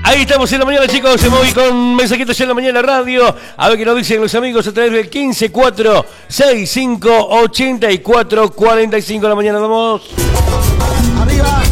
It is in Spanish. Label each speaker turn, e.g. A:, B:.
A: Ahí estamos en la mañana, chicos. Se moví con mensajitos ya en la mañana radio. A ver qué nos dicen los amigos a través del 154658445 de la mañana. Vamos.
B: Arriba.